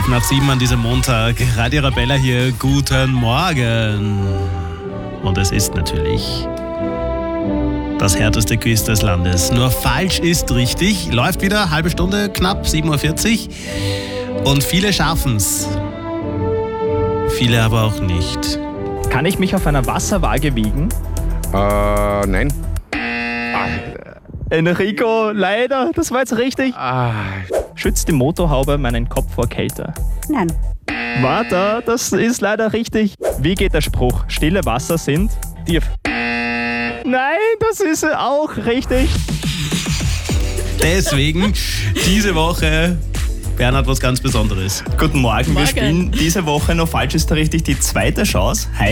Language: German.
5:12 an diesem Montag. Radio Arabella hier, guten Morgen. Und es ist natürlich das härteste Quiz des Landes. Nur falsch ist richtig. Läuft wieder, halbe Stunde, knapp, 7:40 Uhr. Und viele schaffen's. Viele aber auch nicht. Kann ich mich auf einer Wasserwaage wiegen? Nein. Enrico, leider, das war jetzt richtig. Schützt die Motorhaube meinen Kopf vor Kälte? Nein. Warte, das ist leider richtig. Wie geht der Spruch? Stille Wasser sind tief. Nein, das ist auch richtig. Deswegen diese Woche, Bernhard, was ganz Besonderes. Guten Morgen, wir spielen diese Woche noch falsch ist da richtig die zweite Chance.